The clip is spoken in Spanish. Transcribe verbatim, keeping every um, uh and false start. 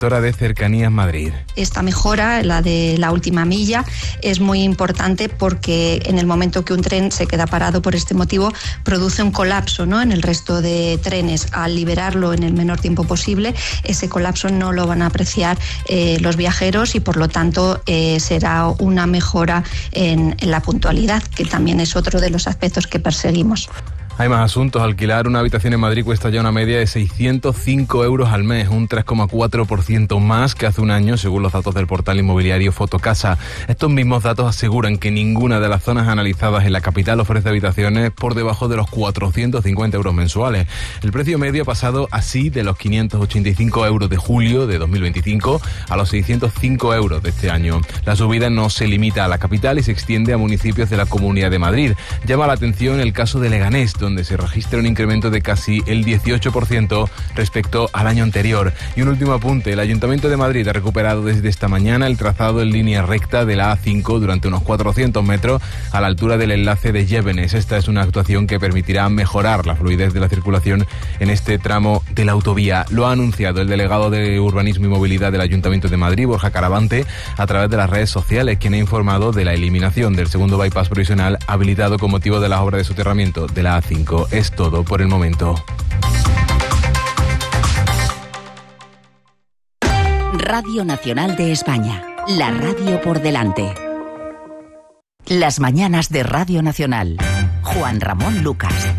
de Cercanías Madrid. Esta mejora, la de la última milla, es muy importante porque en el momento que un tren se queda parado por este motivo, produce un colapso, ¿no?, en el resto de trenes. Al liberarlo en el menor tiempo posible, ese colapso no lo van a apreciar eh, los viajeros y por lo tanto eh, será una mejora en, en la puntualidad, que también es otro de los aspectos que perseguimos. Hay más asuntos. Alquilar una habitación en Madrid cuesta ya una media de seiscientos cinco euros al mes, un tres coma cuatro por ciento más que hace un año, según los datos del portal inmobiliario Fotocasa. Estos mismos datos aseguran que ninguna de las zonas analizadas en la capital ofrece habitaciones por debajo de los cuatrocientos cincuenta euros mensuales. El precio medio ha pasado así de los quinientos ochenta y cinco euros de julio de dos mil veinticinco a los seiscientos cinco euros de este año. La subida no se limita a la capital y se extiende a municipios de la Comunidad de Madrid. Llama la atención el caso de Leganés, donde se registra un incremento de casi el dieciocho por ciento respecto al año anterior. Y un último apunte, el Ayuntamiento de Madrid ha recuperado desde esta mañana el trazado en línea recta de la A cinco durante unos cuatrocientos metros a la altura del enlace de Llévenes. Esta es una actuación que permitirá mejorar la fluidez de la circulación en este tramo de la autovía. Lo ha anunciado el delegado de Urbanismo y Movilidad del Ayuntamiento de Madrid, Borja Caravante, a través de las redes sociales, quien ha informado de la eliminación del segundo bypass provisional habilitado con motivo de las obras de soterramiento de la A cinco. Es todo por el momento. Radio Nacional de España, la radio por delante. Las mañanas de Radio Nacional. Juan Ramón Lucas.